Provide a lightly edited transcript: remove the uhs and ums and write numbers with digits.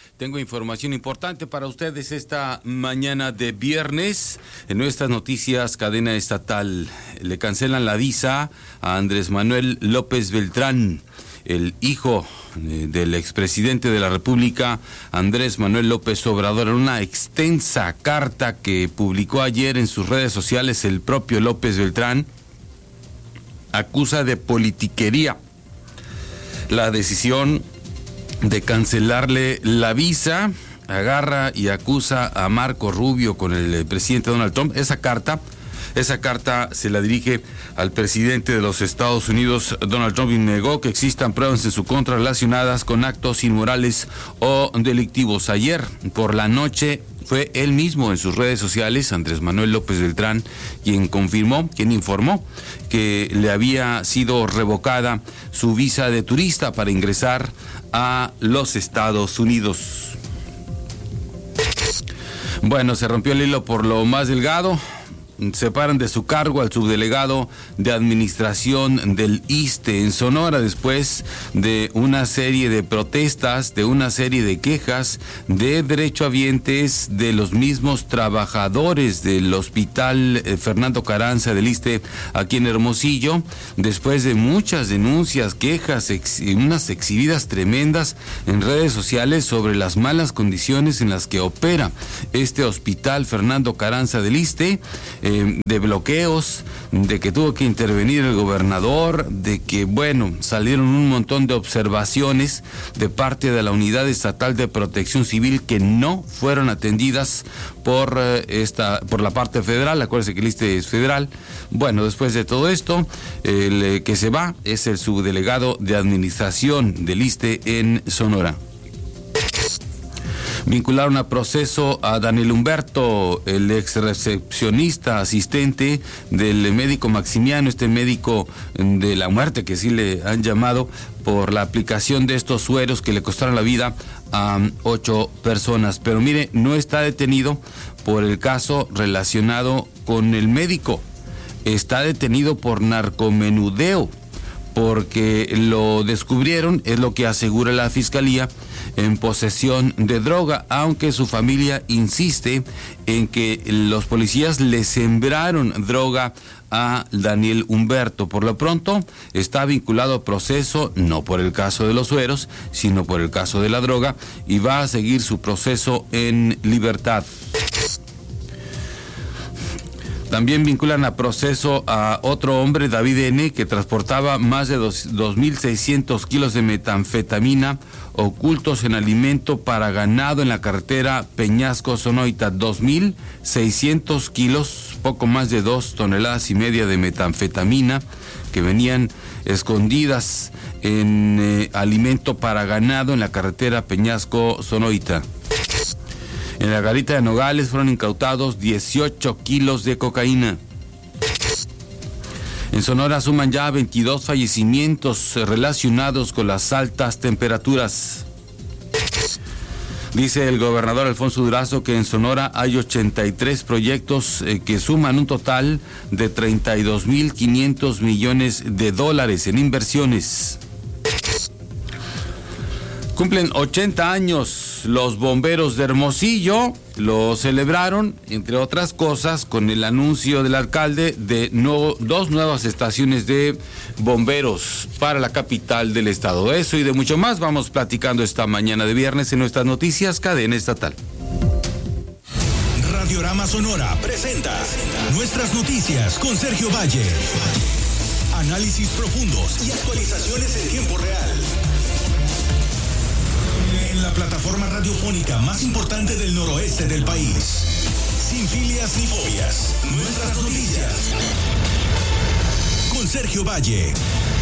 Tengo información importante para ustedes esta mañana de viernes. En nuestras noticias, cadena estatal, le cancelan la visa a Andrés Manuel López Beltrán, el hijo del expresidente de la República, Andrés Manuel López Obrador. En una extensa carta que publicó ayer en sus redes sociales, el propio López Beltrán acusa de politiquería la decisión de cancelarle la visa. Agarra y acusa a Marco Rubio con el presidente Donald Trump. Esa carta se la dirige al presidente de los Estados Unidos, Donald Trump, y negó que existan pruebas en su contra relacionadas con actos inmorales o delictivos. Ayer por la noche fue él mismo en sus redes sociales, Andrés Manuel López Beltrán, quien informó que le había sido revocada su visa de turista para ingresar a los Estados Unidos. Bueno, se rompió el hilo por lo más delgado. Separan de su cargo al subdelegado de administración del ISSSTE en Sonora después de una serie de protestas, de una serie de quejas de derechohabientes de los mismos trabajadores del hospital Fernando Carranza del ISSSTE aquí en Hermosillo, después de muchas denuncias, quejas, unas exhibidas tremendas en redes sociales sobre las malas condiciones en las que opera este hospital Fernando Carranza del ISSSTE. De bloqueos, de que tuvo que intervenir el gobernador, de que, salieron un montón de observaciones de parte de la Unidad Estatal de Protección Civil que no fueron atendidas por la parte federal. Acuérdense que el ISSSTE es federal. Bueno, después de todo esto, el que se va es el subdelegado de administración del ISSSTE en Sonora. Vincularon a proceso a Daniel Humberto, el ex recepcionista asistente del médico Maximiano, este médico de la muerte que sí le han llamado, por la aplicación de estos sueros que le costaron la vida a 8 personas. Pero mire, no está detenido por el caso relacionado con el médico, está detenido por narcomenudeo, porque lo descubrieron, es lo que asegura la fiscalía, en posesión de droga, aunque su familia insiste en que los policías le sembraron droga a Daniel Humberto. Por lo pronto está vinculado a proceso, no por el caso de los sueros, sino por el caso de la droga, y va a seguir su proceso en libertad. También vinculan a proceso a otro hombre, David N., que transportaba más de 2.600 kilos de metanfetamina ocultos en alimento para ganado en la carretera Peñasco-Sonoita. 2.600 kilos, poco más de 2,5 toneladas de metanfetamina que venían escondidas en alimento para ganado en la carretera Peñasco-Sonoita. En la garita de Nogales fueron incautados 18 kilos de cocaína. En Sonora suman ya 22 fallecimientos relacionados con las altas temperaturas. Dice el gobernador Alfonso Durazo que en Sonora hay 83 proyectos que suman un total de 32.500 millones de dólares en inversiones. Cumplen 80 años los bomberos de Hermosillo. Lo celebraron, entre otras cosas, con el anuncio del alcalde de 2 nuevas estaciones de bomberos para la capital del estado. Eso y de mucho más vamos platicando esta mañana de viernes en nuestras noticias, cadena estatal. Radiorama Sonora presenta Nuestras Noticias con Sergio Valle. Análisis profundos y actualizaciones en tiempo real. En la plataforma radiofónica más importante del noroeste del país. Sin filias ni fobias. Nuestras Noticias. Con Sergio Valle.